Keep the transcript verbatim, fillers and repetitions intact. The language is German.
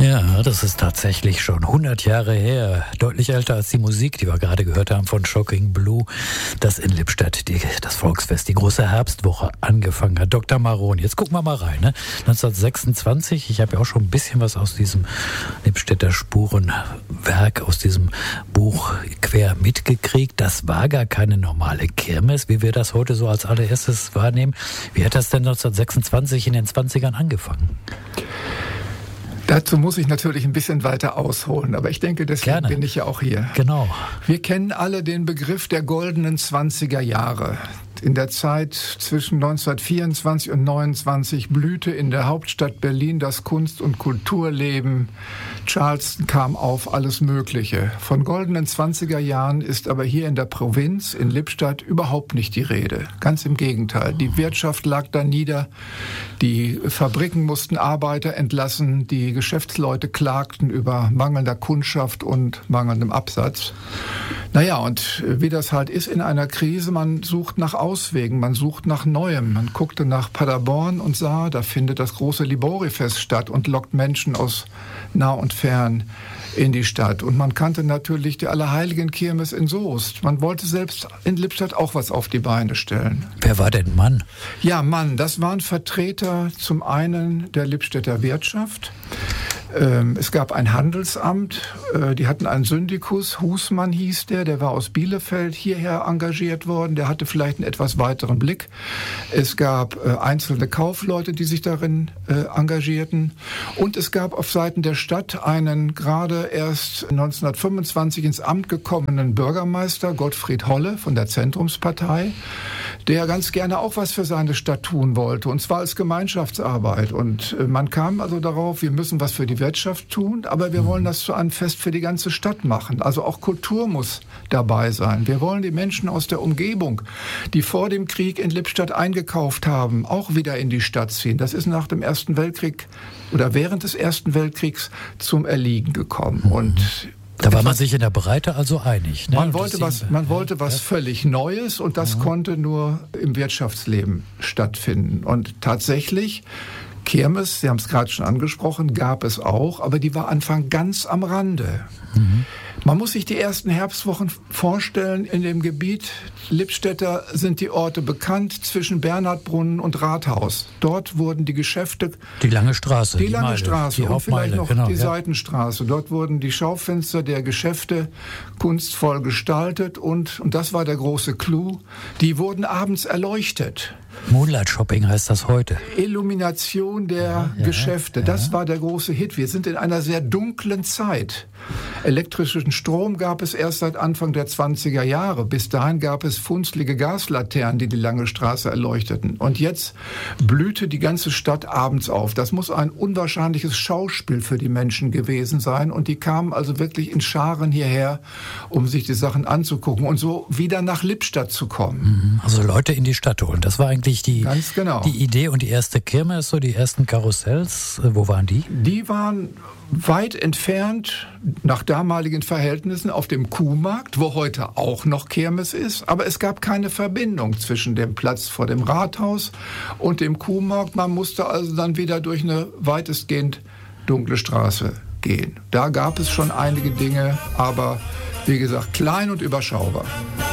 Ja, das ist tatsächlich schon hundert Jahre her. Deutlich älter als die Musik, die wir gerade gehört haben von Shocking Blue, das in Lippstadt die, das Volksfest, die große Herbstwoche angefangen hat. Doktor Maroni, jetzt gucken wir mal rein. Ne? neunzehnhundertsechsundzwanzig, ich habe ja auch schon ein bisschen was aus diesem Lippstädter Spurenwerk, aus diesem Buch quer mitgekriegt. Das war gar keine normale Kirmes, wie wir das heute so als allererstes wahrnehmen. Wie hat das denn neunzehnhundertsechsundzwanzig in den zwanzigern angefangen? Dazu muss ich natürlich ein bisschen weiter ausholen, aber ich denke, deswegen Gerne. bin ich ja auch hier. Genau. Wir kennen alle den Begriff der goldenen zwanziger Jahre. In der Zeit zwischen neunzehnhundertvierundzwanzig und neunundzwanzig blühte in der Hauptstadt Berlin das Kunst- und Kulturleben. Charleston kam auf, alles Mögliche. Von goldenen zwanziger Jahren ist aber hier in der Provinz, in Lippstadt, überhaupt nicht die Rede. Ganz im Gegenteil. Die Wirtschaft lag da nieder, die Fabriken mussten Arbeiter entlassen, die Geschäftsleute klagten über mangelnder Kundschaft und mangelndem Absatz. Naja, und wie das halt ist in einer Krise, man sucht nach Auswegen, man sucht nach Neuem. Man guckte nach Paderborn und sah, da findet das große Liborifest statt und lockt Menschen aus nah und fern in die Stadt. Und man kannte natürlich die Allerheiligenkirmes in Soest. Man wollte selbst in Lippstadt auch was auf die Beine stellen. Wer war denn Mann? Ja, Mann, das waren Vertreter zum einen der Lippstädter Wirtschaft. Es gab ein Handelsamt, die hatten einen Syndikus, Husmann hieß der, der war aus Bielefeld hierher engagiert worden, der hatte vielleicht einen etwas weiteren Blick. Es gab einzelne Kaufleute, die sich darin engagierten, und es gab auf Seiten der Stadt einen gerade erst neunzehnhundertfünfundzwanzig ins Amt gekommenen Bürgermeister, Gottfried Holle von der Zentrumspartei, der ganz gerne auch was für seine Stadt tun wollte, und zwar als Gemeinschaftsarbeit. Und man kam also darauf, wir müssen was für die Wirtschaft tun, aber wir wollen das zu einem Fest für die ganze Stadt machen. Also auch Kultur muss dabei sein. Wir wollen die Menschen aus der Umgebung, die vor dem Krieg in Lippstadt eingekauft haben, auch wieder in die Stadt ziehen. Das ist nach dem Ersten Weltkrieg oder während des Ersten Weltkriegs zum Erliegen gekommen. Und da war man sich in der Breite also einig. Ne? Man wollte was, man wollte was völlig Neues, und das ja. konnte nur im Wirtschaftsleben stattfinden. Und tatsächlich, Kirmes, Sie haben es gerade schon angesprochen, gab es auch, aber die war Anfang ganz am Rande. Mhm. Man muss sich die ersten Herbstwochen vorstellen, in dem Gebiet Lippstädter sind die Orte bekannt, zwischen Bernhardbrunnen und Rathaus. Dort wurden die Geschäfte... Die lange Straße. Die, die lange Meile, Straße die und vielleicht noch genau, die ja. Seitenstraße. Dort wurden die Schaufenster der Geschäfte kunstvoll gestaltet, und, und das war der große Clou, die wurden abends erleuchtet. Moonlight Shopping heißt das heute. Illumination der ja, ja, Geschäfte, das ja. war der große Hit. Wir sind in einer sehr dunklen Zeit. Elektrischen Strom gab es erst seit Anfang der zwanziger Jahre. Bis dahin gab es funzlige Gaslaternen, die die lange Straße erleuchteten. Und jetzt blühte die ganze Stadt abends auf. Das muss ein unwahrscheinliches Schauspiel für die Menschen gewesen sein. Und die kamen also wirklich in Scharen hierher, um sich die Sachen anzugucken und so wieder nach Lippstadt zu kommen. Also Leute in die Stadt holen. Das war eigentlich die, Ganz genau. die Idee. Und die erste Kirmes, so die ersten Karussells, wo waren die? Die waren weit entfernt, nach damaligen Verhältnissen, auf dem Kuhmarkt, wo heute auch noch Kirmes ist. Aber es gab keine Verbindung zwischen dem Platz vor dem Rathaus und dem Kuhmarkt. Man musste also dann wieder durch eine weitestgehend dunkle Straße gehen. Da gab es schon einige Dinge, aber wie gesagt, klein und überschaubar.